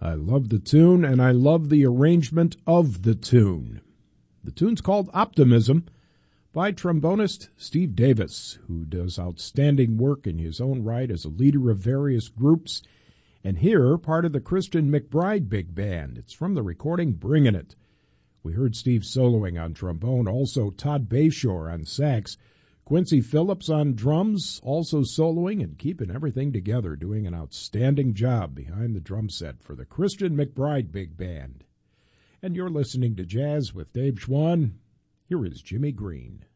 I love the tune, and I love the arrangement of the tune. The tune's called Optimism by trombonist Steve Davis, who does outstanding work in his own right as a leader of various groups, and here, part of the Christian McBride Big Band. It's from the recording Bringin' It. We heard Steve soloing on trombone, also Todd Bayshore on sax, Quincy Phillips on drums, also soloing and keeping everything together, doing an outstanding job behind the drum set for the Christian McBride Big Band. And you're listening to Jazz with Dave Schwann. Here is Jimmy Green.